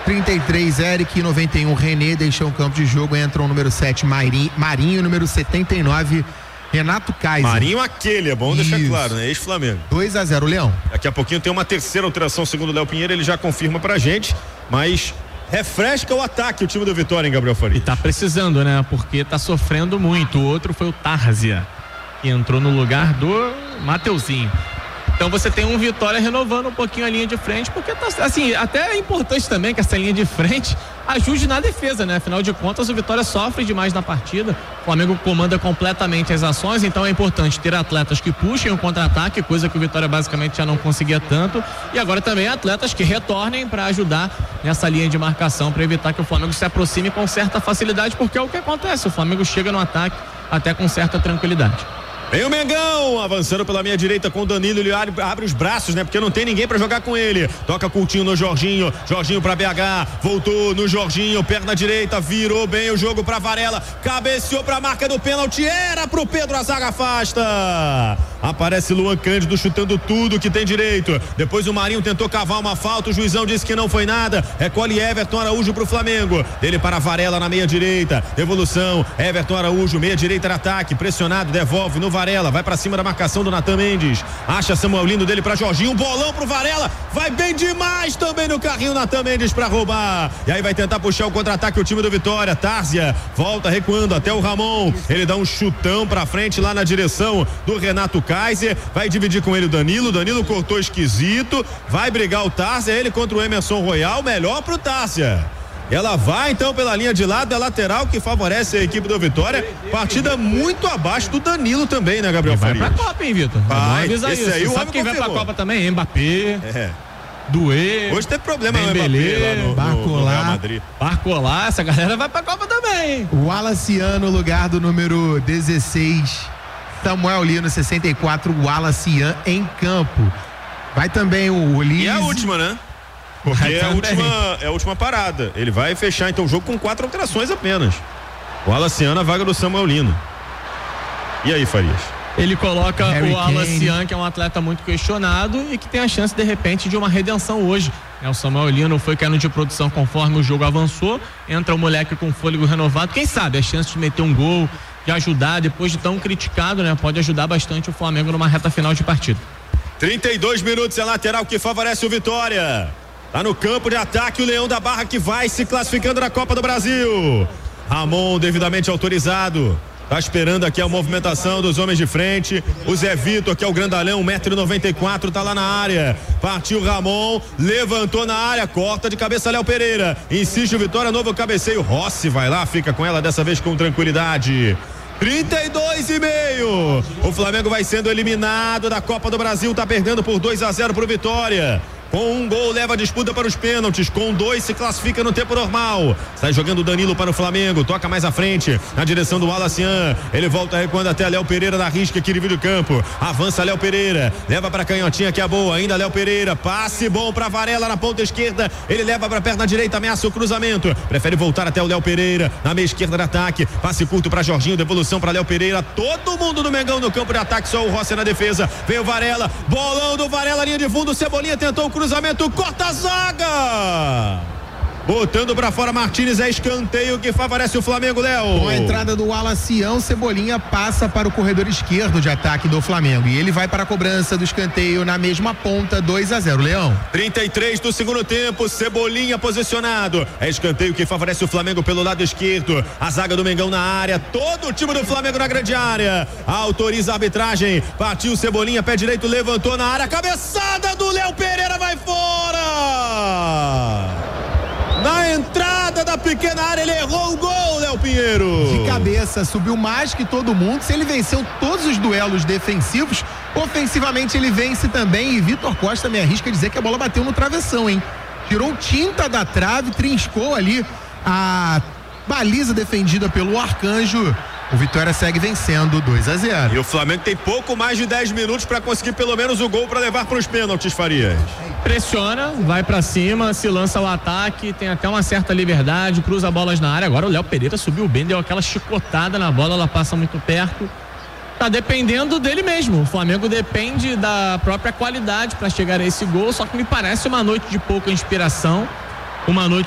33, Eric, 91, René, deixou o campo de jogo, entram o número 7, Marinho, número 79, Renato Kaiser. Marinho aquele, é bom deixar claro, né? Ex-Flamengo. 2-0, Leão. Daqui a pouquinho tem uma terceira alteração, segundo o Léo Pinheiro, ele já confirma pra gente, mas refresca o ataque o time do Vitória, hein, Gabriel Farias? E tá precisando, né? Porque tá sofrendo muito. O outro foi o Tárzia, que entrou no lugar do Mateuzinho. Então você tem um Vitória renovando um pouquinho a linha de frente, porque tá, assim, até é importante também que essa linha de frente ajude na defesa, né? Afinal de contas, o Vitória sofre demais na partida. O Flamengo comanda completamente as ações, então é importante ter atletas que puxem o contra-ataque, coisa que o Vitória basicamente já não conseguia tanto, e agora também atletas que retornem para ajudar nessa linha de marcação, para evitar que o Flamengo se aproxime com certa facilidade, porque é o que acontece, o Flamengo chega no ataque até com certa tranquilidade. Vem o Mengão, avançando pela minha direita com o Danilo, ele abre os braços, né? Porque não tem ninguém pra jogar com ele. Toca Coutinho no Jorginho, Jorginho pra BH, voltou no Jorginho, perna direita, virou bem o jogo pra Varela, cabeceou pra marca do pênalti, era pro Pedro, a zaga afasta. Aparece Luan Cândido chutando tudo que tem direito. Depois o Marinho tentou cavar uma falta, o juizão disse que não foi nada. Recolhe Everton Araújo pro Flamengo. Dele para Varela na meia direita. Devolução, Everton Araújo, meia direita no ataque, pressionado, devolve no Varela, vai pra cima da marcação do Natan Mendes. Acha Samuel Lino, dele pra Jorginho, bolão pro Varela, vai bem demais também no carrinho Natan Mendes pra roubar. E aí vai tentar puxar o contra-ataque o time do Vitória. Tárzia volta recuando até o Ramon. Ele dá um chutão pra frente lá na direção do Renato Kaiser, vai dividir com ele o Danilo cortou esquisito, vai brigar o Tárzia, ele contra o Emerson Royal, melhor pro Tárzia. Ela vai então pela linha de lado, é lateral que favorece a equipe do Vitória, partida muito abaixo do Danilo também, né, Gabriel Farias? Vai pra Copa, hein, Vitor? Vai, esse aí o sabe quem vai pra Copa também? Mbappé. Duê. Hoje teve problema no Mbappé lá no Real Madrid. Barcolar, essa galera vai pra Copa também, hein? O Wallace no lugar do número 16, Samuel Lino, 64, Wallace em campo. Vai também o Ulisses. E é a última, né? Porque é a última parada. Ele vai fechar então o jogo com 4 alterações apenas. O Wallace na vaga do Samuel Lino. E aí, Farias? Ele coloca Harry o Wallace, que é um atleta muito questionado e que tem a chance de repente de uma redenção hoje. O Samuel Lino foi caindo de produção conforme o jogo avançou. Entra o moleque com fôlego renovado. Quem sabe a chance de meter um gol, de ajudar, depois de tão criticado, né? Pode ajudar bastante o Flamengo numa reta final de partida. 32 minutos, é lateral que favorece o Vitória. Tá no campo de ataque o Leão da Barra, que vai se classificando na Copa do Brasil. Ramon devidamente autorizado. Tá esperando aqui a movimentação dos homens de frente. O Zé Vitor, que é o grandalhão, 1,94 m, tá lá na área. Partiu Ramon, levantou na área, corta de cabeça Léo Pereira. Insiste o Vitória, novo cabeceio. Rossi vai lá, fica com ela dessa vez com tranquilidade. 32,5. O Flamengo vai sendo eliminado da Copa do Brasil, tá perdendo por 2-0 pro Vitória. Com um gol leva a disputa para os pênaltis, com 2 se classifica no tempo normal. Sai jogando o Danilo para o Flamengo, toca mais à frente, na direção do Wallace. Ele volta recuando até Léo Pereira da risca aqui de vídeo campo. Avança Léo Pereira, leva para canhotinha que é boa, ainda Léo Pereira, passe bom para Varela na ponta esquerda. Ele leva para a perna direita, ameaça o cruzamento. Prefere voltar até o Léo Pereira, na meia esquerda de ataque. Passe curto para Jorginho, devolução para Léo Pereira. Todo mundo do Mengão no campo de ataque, só o Rossi na defesa. Veio Varela, bolão do Varela, linha de fundo, Cebolinha tentou o cruzamento, corta a zaga, botando pra fora Martínez, é escanteio que favorece o Flamengo, Léo. Com a entrada do Wallace, Cebolinha passa para o corredor esquerdo de ataque do Flamengo e ele vai para a cobrança do escanteio na mesma ponta, 2-0, Leão. 33 do segundo tempo, Cebolinha posicionado, é escanteio que favorece o Flamengo pelo lado esquerdo, a zaga do Mengão na área, todo o time do Flamengo na grande área, autoriza a arbitragem, partiu Cebolinha, pé direito, levantou na área, cabeçada do Léo Pereira, vai fora! Na entrada da pequena área, ele errou o gol, Léo Pinheiro. De cabeça, subiu mais que todo mundo. Se ele venceu todos os duelos defensivos, ofensivamente ele vence também. E Vitor Costa me arrisca dizer que a bola bateu no travessão, hein? Tirou tinta da trave, triscou ali a baliza defendida pelo Arcanjo. O Vitória segue vencendo 2-0. E o Flamengo tem pouco mais de 10 minutos para conseguir pelo menos o gol para levar para os pênaltis, Farias. Pressiona, vai para cima, se lança o ataque, tem até uma certa liberdade, cruza bolas na área. Agora o Léo Pereira subiu bem, deu aquela chicotada na bola, ela passa muito perto. Tá dependendo dele mesmo. O Flamengo depende da própria qualidade para chegar a esse gol, só que me parece uma noite de pouca inspiração, uma noite